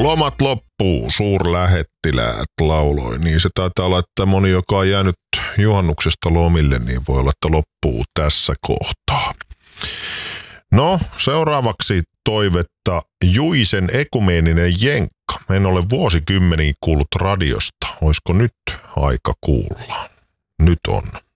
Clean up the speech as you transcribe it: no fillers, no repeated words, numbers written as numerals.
Lomat loppuu, suurlähettiläät lauloi. Niin se taitaa olla, että moni, joka on jäänyt juhannuksesta lomille, niin voi olla, että loppuu tässä kohtaa. No, seuraavaksi toivetta Juisen ekumeeninen jenkka. En ole vuosikymmeniin kuullut radiosta. Olisiko nyt aika kuulla? Nyt on.